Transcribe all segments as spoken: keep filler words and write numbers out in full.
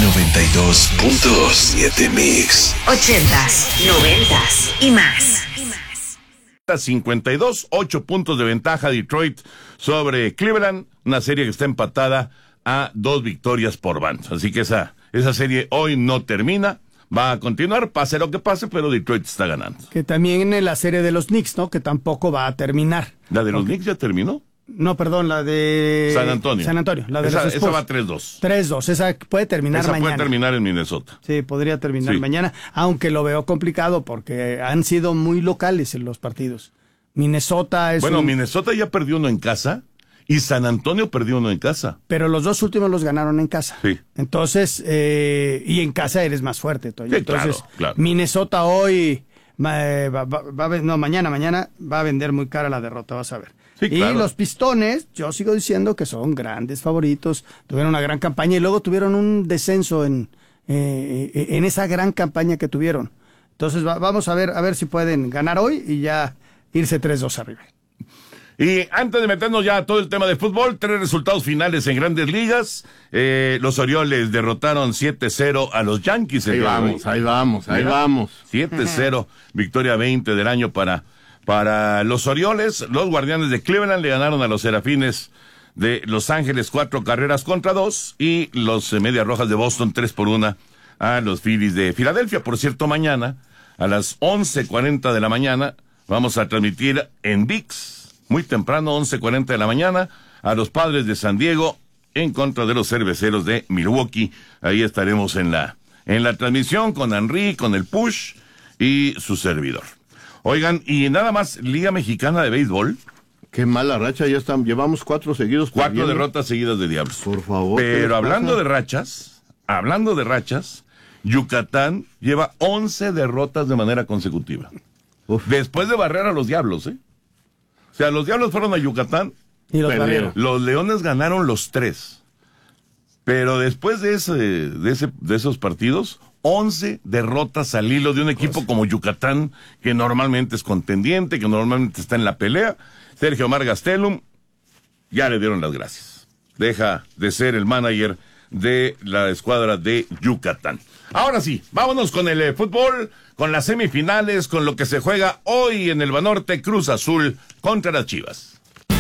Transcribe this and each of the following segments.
noventa y dos punto siete Mix. Ochentas, noventas y más. cincuenta y dos, ocho puntos de ventaja Detroit sobre Cleveland, una serie que está empatada a dos victorias por bando. Así que esa, esa serie hoy no termina, va a continuar, pase lo que pase, pero Detroit está ganando. Que también en la serie de los Knicks, ¿no? Que tampoco va a terminar. ¿La de los okay. Knicks ya terminó? No, perdón, la de... San Antonio. San Antonio, la de esa, los esa va tres dos. tres dos, esa puede terminar esa mañana. Esa puede terminar en Minnesota. Sí, podría terminar sí. mañana, aunque lo veo complicado porque han sido muy locales en los partidos. Minnesota es Bueno, un... Minnesota ya perdió uno en casa y San Antonio perdió uno en casa. Pero los dos últimos los ganaron en casa. Sí. Entonces, eh, y en casa eres más fuerte, Toño. Sí, Entonces, claro, claro. Minnesota hoy, va, va, va, va, no, mañana, mañana va a vender muy cara la derrota, vas a ver. Sí, y claro. los Pistones, yo sigo diciendo que son grandes favoritos, tuvieron una gran campaña y luego tuvieron un descenso en, eh, en esa gran campaña que tuvieron. Entonces, va, vamos a ver, a ver si pueden ganar hoy y ya irse tres dos arriba. Y antes de meternos ya a todo el tema de fútbol, tres resultados finales en Grandes Ligas. Eh, los Orioles derrotaron siete cero a los Yankees. Ahí vamos, ahí vamos, ahí vamos. siete cero, victoria veinte del año para, para los Orioles. Los Guardianes de Cleveland le ganaron a los Serafines de Los Ángeles cuatro carreras contra dos. Y los eh, Medias Rojas de Boston tres por una a los Phillies de Filadelfia. Por cierto, mañana a las once cuarenta de la mañana vamos a transmitir en V I X, muy temprano, once cuarenta de la mañana, a los Padres de San Diego en contra de los Cerveceros de Milwaukee. Ahí estaremos en la, en la transmisión con Henry, con el Push y su servidor. Oigan, y nada más, Liga Mexicana de Béisbol. Qué mala racha, ya están, llevamos cuatro seguidos. Cuatro perdiendo. derrotas seguidas de Diablos. Por favor. Pero hablando pasa? de rachas, hablando de rachas, Yucatán lleva once derrotas de manera consecutiva. Uf. Después de barrer a los Diablos, ¿eh? O sea, los Diablos fueron a Yucatán, Y los Perdieron. barrieron. los Leones ganaron los tres. Pero después de ese, de ese, de esos partidos, once derrotas al hilo de un equipo como Yucatán, que normalmente es contendiente, que normalmente está en la pelea. Sergio Omar Gastelum, ya le dieron las gracias. Deja de ser el manager de la escuadra de Yucatán. Ahora sí, vámonos con el eh, fútbol, con las semifinales, con lo que se juega hoy en el Banorte, Cruz Azul contra las Chivas.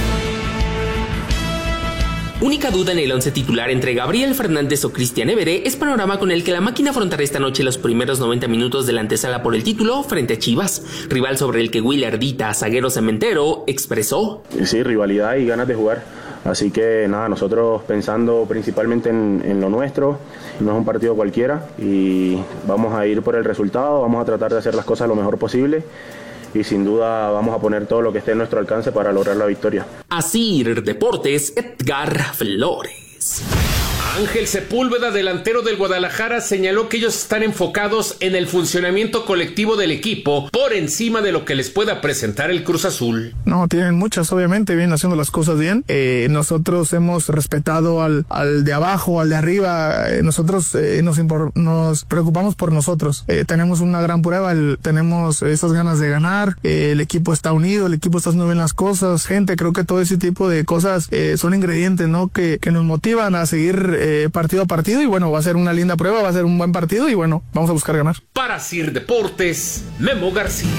Única duda en el once titular entre Gabriel Fernández o Cristian Everé es panorama con el que la máquina afrontará esta noche los primeros noventa minutos de la antesala por el título frente a Chivas, rival sobre el que Will Ardita, zaguero cementero, expresó. Sí, rivalidad y ganas de jugar, así que nada, nosotros pensando principalmente en, en lo nuestro, no es un partido cualquiera y vamos a ir por el resultado, vamos a tratar de hacer las cosas lo mejor posible. Y sin duda vamos a poner todo lo que esté en nuestro alcance para lograr la victoria. Asir Deportes, Edgar Flores. Ángel Sepúlveda, delantero del Guadalajara, señaló que ellos están enfocados en el funcionamiento colectivo del equipo por encima de lo que les pueda presentar el Cruz Azul. No, tienen muchas, obviamente, vienen haciendo las cosas bien. Eh, nosotros hemos respetado al, al de abajo, al de arriba. Eh, nosotros eh, nos, impor- nos preocupamos por nosotros. Eh, tenemos una gran prueba, el, tenemos esas ganas de ganar. Eh, el equipo está unido, el equipo está haciendo bien las cosas. Gente, creo que todo ese tipo de cosas eh, son ingredientes, ¿no? Que, que nos motivan a seguir eh, partido a partido. Y bueno, va a ser una linda prueba, va a ser un buen partido y bueno, vamos a buscar ganar. Para Asir Deportes, Memo García.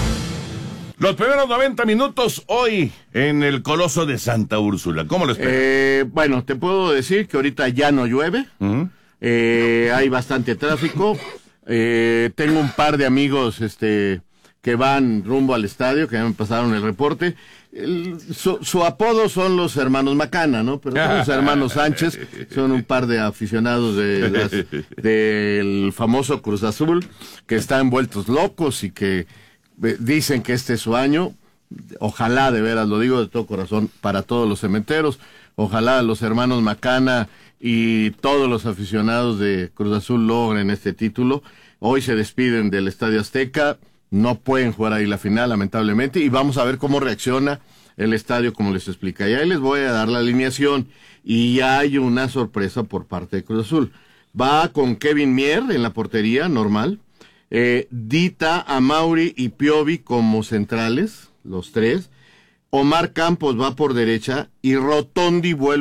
Los primeros noventa minutos hoy en el Coloso de Santa Úrsula. ¿Cómo lo esperas? Eh, bueno, te puedo decir que ahorita ya no llueve. Uh-huh. Eh, hay bastante tráfico. Eh, tengo un par de amigos este, que van rumbo al estadio, que ya me pasaron el reporte. El, su, su apodo son los hermanos Macana, ¿no? Pero son los hermanos Sánchez, son un par de aficionados de las, del famoso Cruz Azul, que están vueltos locos y que eh, dicen que este es su año. Ojalá, de veras, lo digo de todo corazón, para todos los cementeros. Ojalá los hermanos Macana y todos los aficionados de Cruz Azul logren este título. Hoy se despiden del Estadio Azteca, no pueden jugar ahí la final, lamentablemente, y vamos a ver cómo reacciona el estadio, como les explica. Y ahí les voy a dar la alineación, y ya hay una sorpresa por parte de Cruz Azul. Va con Kevin Mier en la portería, normal, eh, Dita, Amauri y Piovi como centrales, los tres. Omar Campos va por derecha, y Rotondi vuelve